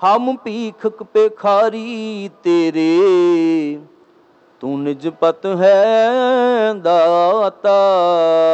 ਹਮ ਭੀਖਕ ਭਿਖਾਰੀ ਤੇਰੇ, ਤੂੰ ਨਿਜ ਪਤ ਹੈ ਦਾਤਾ।